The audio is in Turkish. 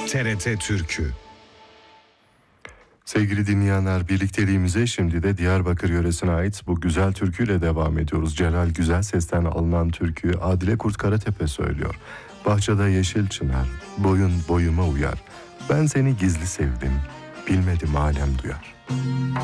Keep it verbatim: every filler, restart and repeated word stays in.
T R T Türkü. Sevgili dinleyenler, birlikteliğimize şimdi de Diyarbakır yöresine ait bu güzel türküyle devam ediyoruz. Celal Güzel Ses'ten alınan türküyü Adile Kurt Karatepe söylüyor. Bahçede yeşil çınar, boyun boyuma uyar. Ben seni gizli sevdim, bilmedim alem duyar.